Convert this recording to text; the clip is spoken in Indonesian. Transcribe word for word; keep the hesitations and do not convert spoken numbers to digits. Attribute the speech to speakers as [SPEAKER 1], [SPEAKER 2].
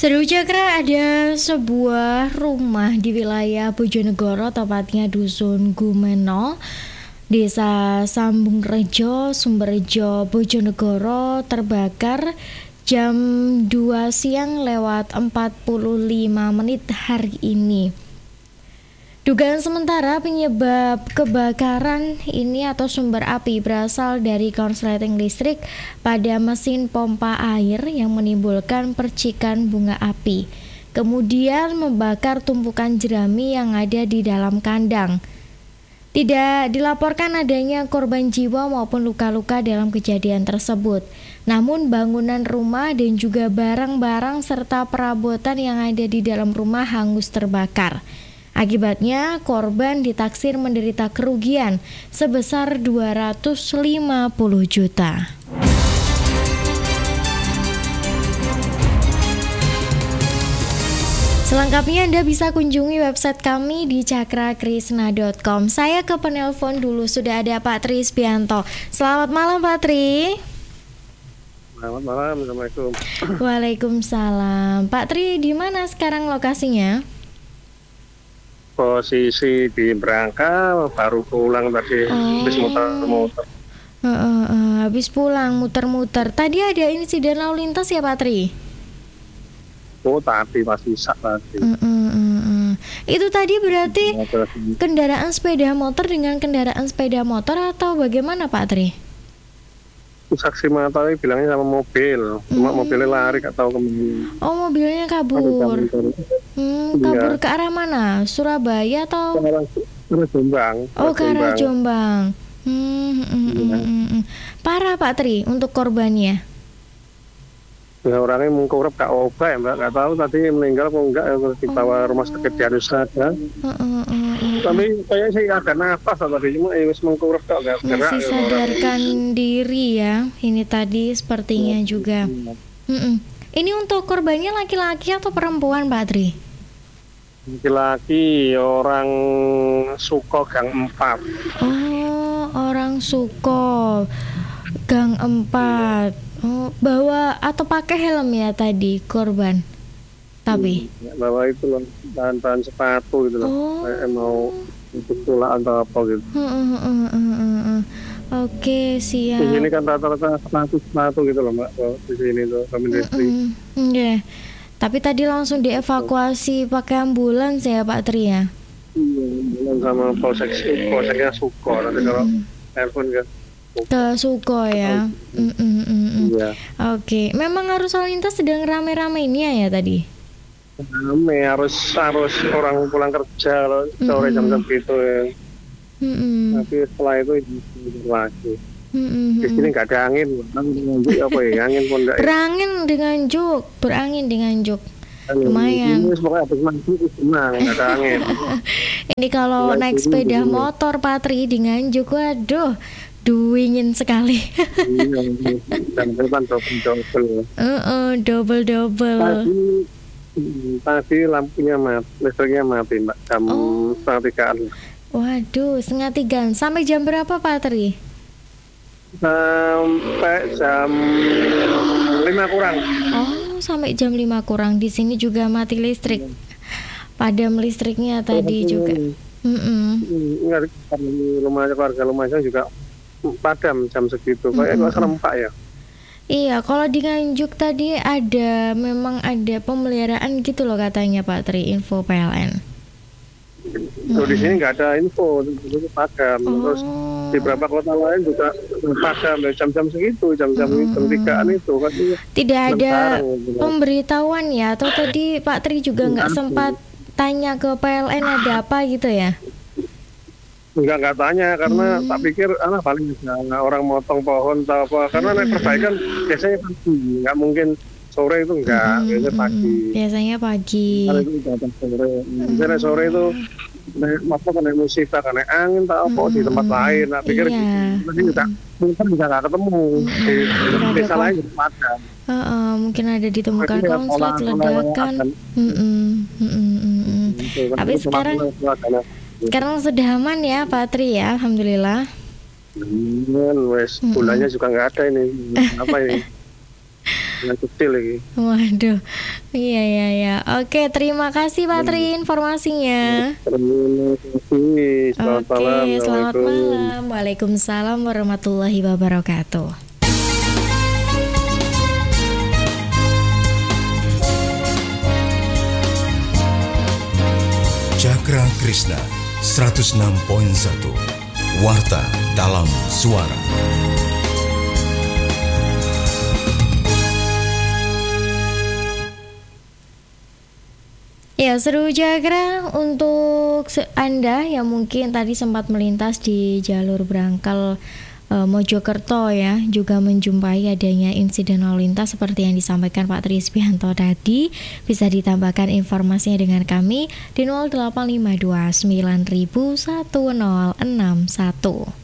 [SPEAKER 1] Seru Cakra, ada sebuah rumah di wilayah Bojonegoro, tepatnya Dusun Gumeno, Desa Sambungrejo, Sumberjo, Bojonegoro, terbakar jam dua siang lewat empat puluh lima menit hari ini. Dugaan sementara penyebab kebakaran ini atau sumber api berasal dari korsleting listrik pada mesin pompa air yang menimbulkan percikan bunga api, kemudian membakar tumpukan jerami yang ada di dalam kandang. Tidak dilaporkan adanya korban jiwa maupun luka-luka dalam kejadian tersebut. Namun bangunan rumah dan juga barang-barang serta perabotan yang ada di dalam rumah hangus terbakar. Akibatnya korban ditaksir menderita kerugian sebesar dua ratus lima puluh juta. Selengkapnya Anda bisa kunjungi website kami di cakrakrisna dot com. Saya ke penelpon dulu, sudah ada Pak Tri Isbianto. Selamat malam Pak Tri.
[SPEAKER 2] Selamat malam, Assalamualaikum.
[SPEAKER 1] Waalaikumsalam. Pak Tri, di mana sekarang lokasinya?
[SPEAKER 2] Posisi di Brangka, baru pulang tadi,
[SPEAKER 1] oh.
[SPEAKER 2] habis muter-muter.
[SPEAKER 1] Uh, uh, uh, habis pulang muter-muter. Tadi ada insiden lalu lintas ya Pak Tri?
[SPEAKER 2] Oh tadi masih sak tadi.
[SPEAKER 1] Uh, uh, uh, uh. Itu tadi berarti kendaraan sepeda motor dengan kendaraan sepeda motor atau bagaimana Pak Tri?
[SPEAKER 2] Saksi mata bilangnya sama mobil, cuma hmm. mobilnya lari gak tahu kemana.
[SPEAKER 1] Oh mobilnya kabur. Hmm, kabur ya. Ke arah mana? Surabaya atau?
[SPEAKER 2] Ke arah, arah Jombang.
[SPEAKER 1] Oh ke arah Jombang. Hmm, hmm, hmm, ya. hmm, hmm. Parah Pak Tri untuk korbannya?
[SPEAKER 2] Ya orangnya mengkurap gak obat ya Mbak, gak tahu tadi meninggal atau enggak ya, dibawa oh. rumah sakit di Anusada. Uh, uh, uh, uh. Tapi kayaknya sih ada nafas tadi, cuma ya mengkurap gak gerak.
[SPEAKER 1] Masih ya, sadarkan orang. Diri ya, ini tadi sepertinya ya, juga. Ya. Uh, uh. Ini untuk korbannya laki-laki atau perempuan Pak Tri?
[SPEAKER 2] Laki-laki, orang Suko Gang empat.
[SPEAKER 1] Oh, orang Suko Gang empat. Oh, bawa atau pakai helm ya tadi korban? Tapi
[SPEAKER 2] hmm, bawa itu loh, bahan-bahan sepatu gitu loh. Oh. Kayak mau untuk pulang atau apa gitu.
[SPEAKER 1] Uh, uh, uh, uh, uh, uh. Oke, siap.
[SPEAKER 2] Di sini kan rata-rata sepatu-sepatu gitu loh Mbak. Oh, di sini tuh kami industri.
[SPEAKER 1] Uh, uh, yeah. Tapi tadi langsung dievakuasi pakai ambulans ya Pak Tri ya?
[SPEAKER 2] Iya, ambulans sama polsek, polseknya Suko. Nanti kalau telepon kan
[SPEAKER 1] ke Suko ya. Mm, mm, mm, mm.
[SPEAKER 2] Iya.
[SPEAKER 1] Oke, memang arus lalu lintas sedang rame-ramenya ya tadi.
[SPEAKER 2] Rame, harus harus orang pulang kerja kalau sore mm, jam-jam gitu ya. Mm, mm. Tapi setelah itu lagi. Mm, mm, Di sini nggak ada angin, angin apa ya? Angin pun nggak.
[SPEAKER 1] Berangin dengan juk, berangin dengan juk. Lumayan.
[SPEAKER 2] Ini semoga habis mandi senang, nggak ada angin. Ini
[SPEAKER 1] kalau naik sepeda motor Pak Tri dengan juk, waduh. Duingin sekali.
[SPEAKER 2] Dan kan double-double.
[SPEAKER 1] Uh-uh, double-double.
[SPEAKER 2] Tadi, tadi lampunya mati, listriknya mati Mbak, jam oh. setengah tigaan.
[SPEAKER 1] Waduh, setengah tigaan. Sampai jam berapa Pak Tri?
[SPEAKER 2] Sampai jam lima kurang.
[SPEAKER 1] Oh, sampai jam lima kurang. Di sini juga mati listrik. Padam listriknya tadi oh, juga.
[SPEAKER 2] Enggak, rumah keluarga rumah saya juga padam jam segitu, kayak mm-hmm. serempak ya. Iya,
[SPEAKER 1] kalau di Nganjuk tadi ada, memang ada pemeliharaan gitu loh katanya Pak Tri, info P L N.
[SPEAKER 2] Tuh, di sini nggak ada info, itu padam. Oh. Terus di beberapa kota lain juga padam, jam-jam segitu, jam-jam mm-hmm. jam tigaan itu kan.
[SPEAKER 1] Tidak ada sekarang, pemberitahuan ya, atau tadi Pak Tri juga nggak sempat tanya ke P L N ada apa gitu ya?
[SPEAKER 2] Enggak, enggak tanya, karena hmm. tak pikir alah paling misalnya orang motong pohon atau apa, karena naik perbaikan biasanya pagi, enggak mungkin sore itu enggak, hmm. biasanya pagi.
[SPEAKER 1] Biasanya pagi.
[SPEAKER 2] Kalau itu datang sore, biasanya hmm. sore itu naik motor naik musibah, naik angin tak apa hmm. di tempat lain, tak pikir
[SPEAKER 1] iya.
[SPEAKER 2] Jadi juga mungkin juga nggak ketemu hmm. di
[SPEAKER 1] mungkin
[SPEAKER 2] desa lain di padam.
[SPEAKER 1] Uh, uh, mungkin ada ditemukan konslet ledakan. Hmm, hmm, hmm, hmm, hmm. Tapi sekarang Sekarang sudah aman ya Pak Tri ya, alhamdulillah.
[SPEAKER 2] Hmm, wes bulannya juga nggak ada ini. Apa ini? Yang kecil lagi.
[SPEAKER 1] Waduh, Iya iya iya. Oke, terima kasih Pak Tri informasinya.
[SPEAKER 2] Terima kasih. Selamat
[SPEAKER 1] Oke,
[SPEAKER 2] malam.
[SPEAKER 1] selamat malam. Waalaikumsalam warahmatullahi wabarakatuh.
[SPEAKER 3] Cakra Krishna seratus enam koma satu Warta dalam Suara.
[SPEAKER 1] Ya, seru Cakra untuk Anda yang mungkin tadi sempat melintas di jalur Brangkal e, Mojokerto ya, juga menjumpai adanya insiden lalu lintas seperti yang disampaikan Pak Tri Isbianto tadi. Bisa ditambahkan informasinya dengan kami di nol delapan lima dua sembilan nol nol satu nol enam satu.